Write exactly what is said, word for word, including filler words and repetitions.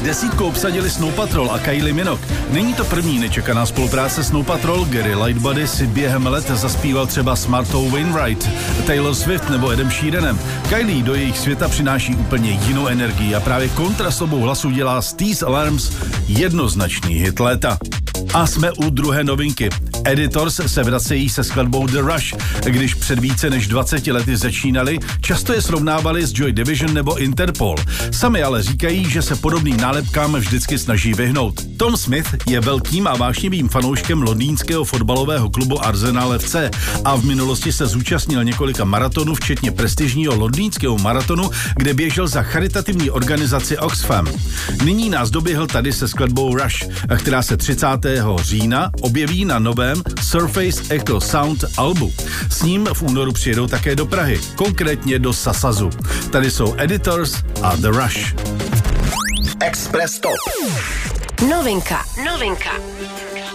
Desítku obsadili Snow Patrol a Kylie Minogue. Není to první nečekaná spolupráce Snow Patrol. Gary Lightbody si během let zaspíval třeba s Martou Wainwright, Taylor Swift nebo Edem Sheeranem. Kylie do jejich světa přináší úplně jinou energii a právě kontrast obou hlasů dělá z These Alarms jednoznačný hit léta. A jsme u druhé novinky. Editors se vracejí se skladbou The Rush. Když před více než dvaceti lety začínali, často je srovnávali s Joy Division nebo Interpol. Sami ale říkají, že se podobným nálepkám vždycky snaží vyhnout. Tom Smith je velkým a vášnivým fanouškem londýnského fotbalového klubu Arsenal F C a v minulosti se zúčastnil několika maratonů, včetně prestižního londýnského maratonu, kde běžel za charitativní organizaci Oxfam. Nyní nás doběhl tady se skladbou Rush, která se třicátého října objeví na novém Surface Echo Sound albu. S ním v únoru přijedou také do Prahy, konkrétně do Sasazu. Tady jsou Editors a The Rush. Express Top. Novinka, novinka.